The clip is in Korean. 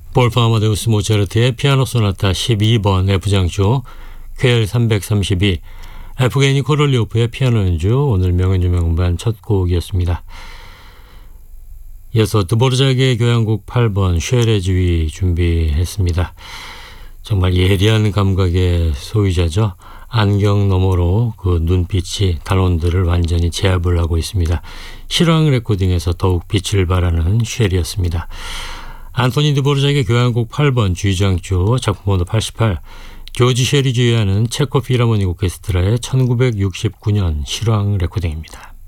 볼프 아마데우스 모차르트의 피아노 소나타 12번 F장조 퀘엘 332 에프게니 코롤리오프의 피아노 연주, 오늘 명연주 명반 첫 곡이었습니다. 이어서 드보르자크의 교향곡 8번 쉐레 주의 준비했습니다. 정말 예리한 감각의 소유자죠. 안경 너머로 그 눈빛이 단원들을 완전히 제압을 하고 있습니다. 실황 레코딩에서 더욱 빛을 발하는 쉘이었습니다. 안토니 드보르자크의 교향곡 8번 G장조 작품 번호 88, 조지 쉘이 주의하는 체코 필하모닉 오케스트라의 1969년 실황 레코딩입니다.